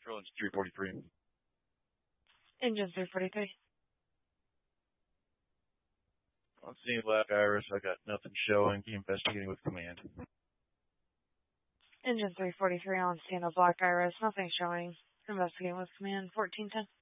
Control engine 343. Engine 343. On scene Black Iris, I got nothing showing. Investigating with command. Engine 343 on scene of Black Iris. Nothing showing. Investigating with command. 1410.